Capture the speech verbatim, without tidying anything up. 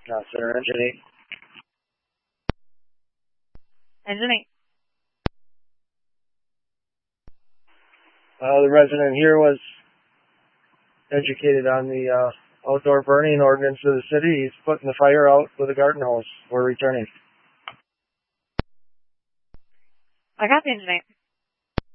Uh, Center Engine eight. Engine eight. Uh, the resident here was educated on the uh, outdoor burning ordinance of the city. He's putting the fire out with a garden hose. We're returning. I got the Engine eight.